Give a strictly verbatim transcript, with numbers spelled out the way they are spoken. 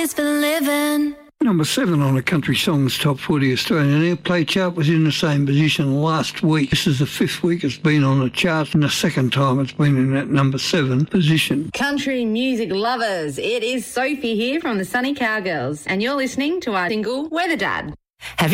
is for living. Number seven on the Country Songs Top forty Australian Airplay chart was in the same position last week. This is the fifth week it's been on the chart and the second time it's been in that number seven position. Country music lovers, it is Sophie here from the Sunny Cowgirls and you're listening to our single Weather Dad. Have you